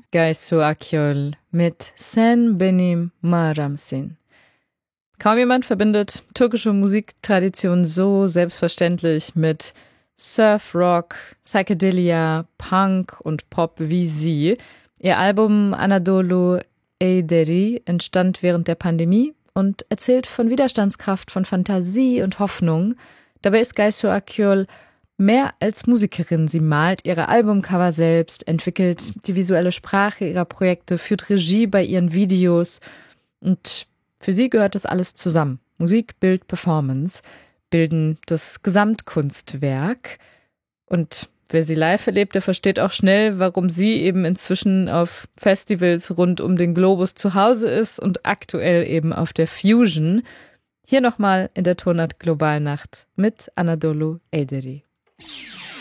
Gaysu Akyol mit Sen Benim Mağaramsin. Kaum jemand verbindet türkische Musiktradition so selbstverständlich mit Surf Rock, Psychedelia, Punk und Pop wie sie. Ihr Album Anadolu Eyderi entstand während der Pandemie und erzählt von Widerstandskraft, von Fantasie und Hoffnung. Dabei ist Gaysu Akyol mehr als Musikerin. Sie malt ihre Albumcover selbst, entwickelt die visuelle Sprache ihrer Projekte, führt Regie bei ihren Videos. Und für sie gehört das alles zusammen. Musik, Bild, Performance bilden das Gesamtkunstwerk. Und wer sie live erlebt, der versteht auch schnell, warum sie eben inzwischen auf Festivals rund um den Globus zu Hause ist und aktuell eben auf der Fusion. Hier nochmal in der Tonart Globalnacht mit Anadolu Eyderi.